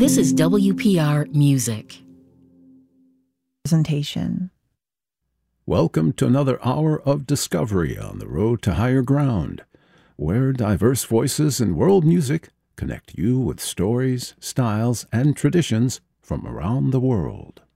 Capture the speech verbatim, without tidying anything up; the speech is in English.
This is W P R Music. Presentation. Welcome to another hour of discovery on the road to higher ground, where diverse voices in world music connect you with stories, styles, and traditions from around the world.